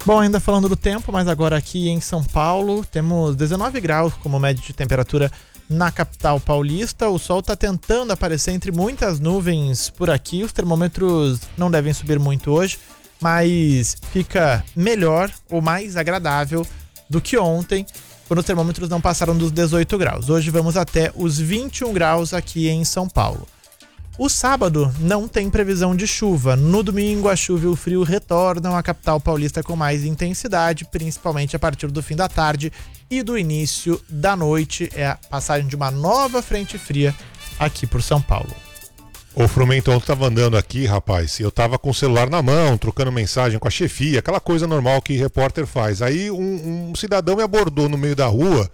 Bom, ainda falando do tempo, mas agora aqui em São Paulo temos 19 graus como média de temperatura na capital paulista. O sol está tentando aparecer entre muitas nuvens por aqui. Os termômetros não devem subir muito hoje, mas fica melhor ou mais agradável do que ontem, quando os termômetros não passaram dos 18 graus. Hoje vamos até os 21 graus aqui em São Paulo. O sábado não tem previsão de chuva. No domingo, a chuva e o frio retornam à capital paulista com mais intensidade, principalmente a partir do fim da tarde e do início da noite. É a passagem de uma nova frente fria aqui por São Paulo. Ô, Frumento, ontem tava andando aqui, rapaz, e eu tava com o celular na mão, trocando mensagem com a chefia, aquela coisa normal que repórter faz. Aí um cidadão me abordou no meio da rua.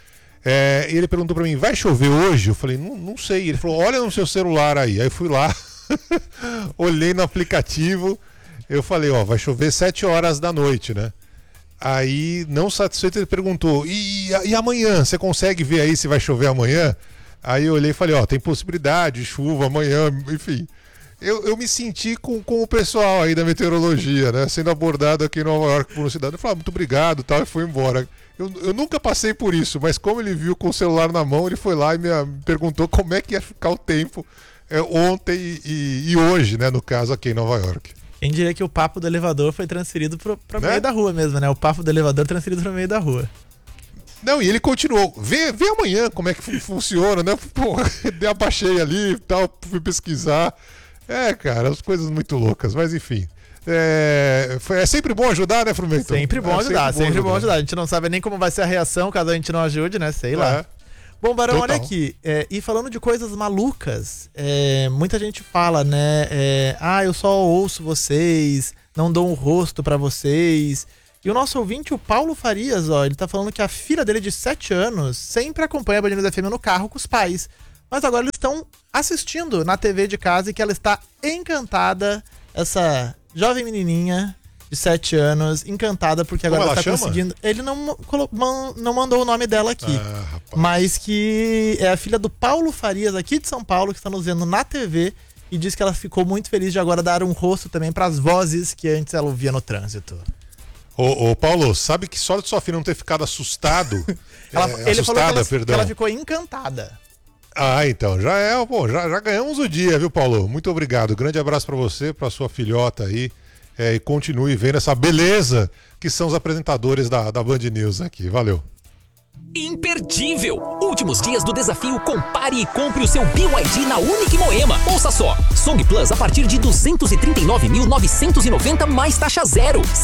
E ele perguntou pra mim, vai chover hoje? Eu falei, não sei. Ele falou, olha no seu celular aí. Aí eu fui lá, olhei no aplicativo, eu falei, vai chover 7 horas da noite, né? Aí, não satisfeito, ele perguntou, e amanhã? Você consegue ver aí se vai chover amanhã? Aí eu olhei e falei, tem possibilidade de chuva amanhã, enfim. Eu me senti com o pessoal aí da meteorologia, né? Sendo abordado aqui em Nova York por um cidadão. Eu falei, muito obrigado, tal, e fui embora. Eu nunca passei por isso, mas como ele viu com o celular na mão, ele foi lá e me perguntou como é que ia ficar o tempo ontem e hoje, né? No caso aqui em Nova York. Quem diria que o papo do elevador foi transferido para o meio da rua mesmo, né? O papo do elevador transferido para o meio da rua. Não, e ele continuou, vê amanhã como é que funciona, né? Pô, abaixei ali e tal, fui pesquisar. Cara, as coisas muito loucas, mas enfim. É sempre bom ajudar, né, Frumento? Sempre bom ajudar, sempre bom ajudar. A gente não sabe nem como vai ser a reação caso a gente não ajude, né? Sei lá. Bom, Barão, olha aqui. E falando de coisas malucas, muita gente fala, né? Eu só ouço vocês, não dou um rosto pra vocês. E o nosso ouvinte, o Paulo Farias, ele tá falando que a filha dele de 7 anos sempre acompanha a Band News FM no carro com os pais. Mas agora eles estão assistindo na TV de casa e que ela está encantada, essa jovem menininha de 7 anos, encantada porque agora ela está conseguindo... Ele não mandou o nome dela aqui, mas que é a filha do Paulo Farias, aqui de São Paulo, que está nos vendo na TV e diz que ela ficou muito feliz de agora dar um rosto também para as vozes que antes ela ouvia no trânsito. Ô Paulo, sabe que só de sua filha não ter ficado assustado? Ele falou que ela ficou encantada. Então, já ganhamos o dia, viu, Paulo? Muito obrigado, grande abraço pra você, pra sua filhota aí, e continue vendo essa beleza que são os apresentadores da Band News aqui, valeu. Imperdível! Últimos dias do desafio Compare e compre o seu BYD na Unique Moema. Ouça só, Song Plus a partir de 239.990 mais taxa zero.